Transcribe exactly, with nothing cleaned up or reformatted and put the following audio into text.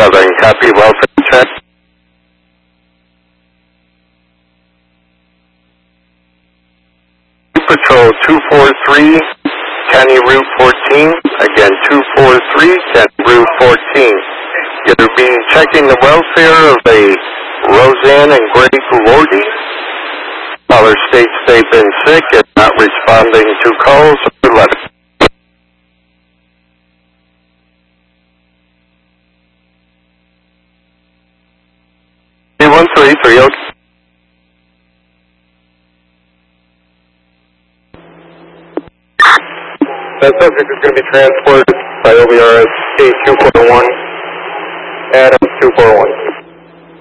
seven, copy, welfare check. Patrol two four three, County Route fourteen, again two four three, County Route fourteen. You'll be checking the welfare of a Roseanne and Greg Lordy. Caller states they've been sick and not responding to calls or letters. three one three, three oh. That subject is going to be transported by O B R S K two four one, Adam two four one.